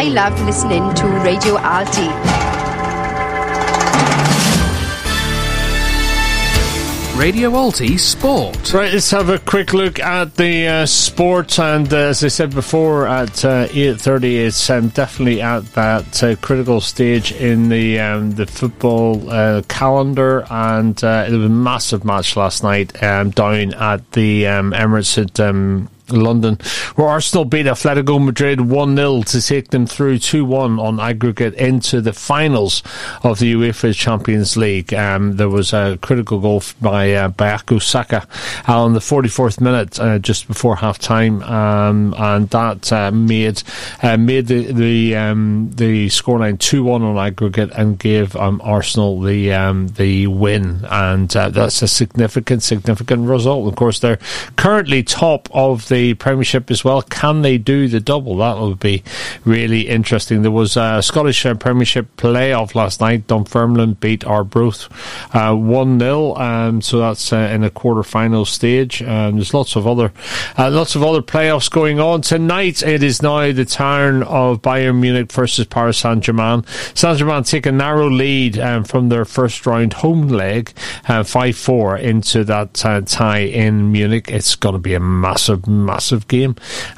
I love listening to Radio Alti. Radio Alti Sport. Right, let's have a quick look at the sport. And as I said before, at 8:30, it's definitely at that critical stage in the football calendar. And it was a massive match last night down at the Emirates at London, where Arsenal beat Atletico Madrid 1-0 to take them through 2-1 on aggregate into the finals of the UEFA Champions League. There was a critical goal by Bukayo Saka on the 44th minute, just before half time, and that made the scoreline 2-1 on aggregate and gave Arsenal the win, and that's a significant result. Of course, they're currently top of the Premiership as well. Can they do the double? That would be really interesting. There was a Scottish Premiership playoff last night. Dunfermline beat Arbroath 1-0, so that's in a quarter-final stage. There's lots of other playoffs going on tonight. It is now the turn of Bayern Munich versus Paris Saint-Germain. Saint-Germain take a narrow lead from their first round home leg, 5-4 into that tie in Munich. It's going to be a massive game,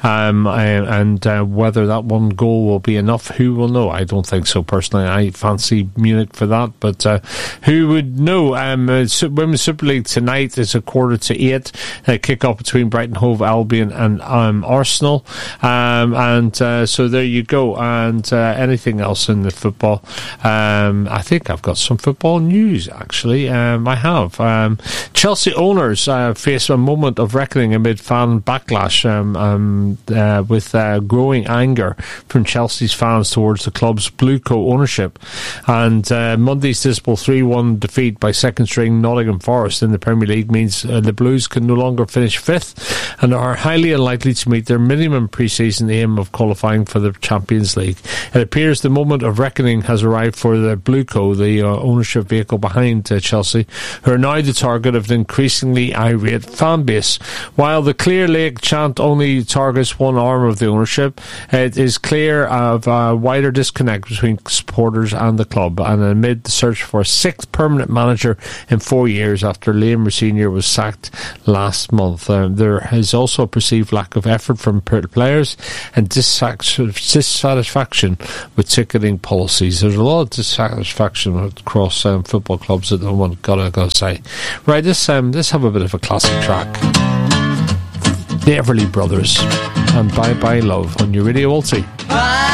and whether that one goal will be enough, who will know? I don't think so personally. I fancy Munich for that, but who would know? Women's Super League tonight is 7:45, kick-off between Brighton Hove Albion and Arsenal, and so there you go. And anything else in the football? I think I've got some football news, actually. I have. Chelsea owners face a moment of reckoning amid fan backlash, with growing anger from Chelsea's fans towards the club's Bluecoat ownership. And Monday's dismal 3-1 defeat by second-string Nottingham Forest in the Premier League means the Blues can no longer finish fifth and are highly unlikely to meet their minimum pre-season aim of qualifying for the Champions League. It appears the moment of reckoning has arrived for the Bluecoat, the ownership vehicle behind Chelsea, who are now the target of an increasingly irate fan base. While the Clear Lake chant only targets one arm of the ownership, it is clear of a wider disconnect between supporters and the club. And amid the search for a sixth permanent manager in 4 years after Liam Senior was sacked last month, there is also a perceived lack of effort from players and dissatisfaction with ticketing policies. There's a lot of dissatisfaction across football clubs at the moment, gotta say. Right, let's have a bit of a classic track. The Everly Brothers and Bye Bye Love on your Radio Alti.